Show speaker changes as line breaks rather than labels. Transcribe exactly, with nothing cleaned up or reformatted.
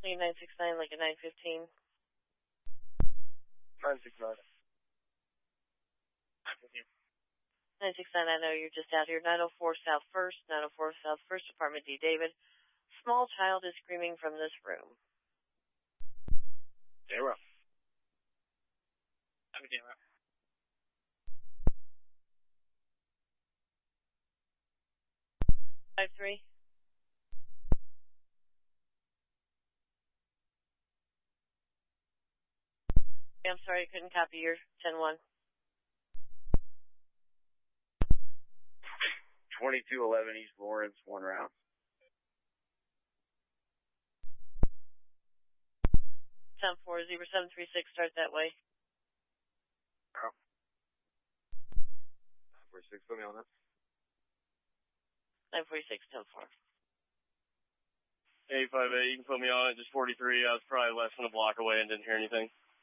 Lead nine six nine, like at nine fifteen.
nine six nine.
nine six nine, I know you're just out here. nine oh four South First, nine oh four South First, Apartment D. David. Small child is screaming from this room.
Zero.
Zero.
Five three. I'm sorry, I couldn't copy your ten one.
twenty-two eleven East Lawrence, one round.
ten four, zero seven three six, start that way.
Oh. nine four six, put me on that.
nine four six, ten four.
eight five eight, you can put me on it, just forty-three. I was probably less than a block away and didn't hear anything.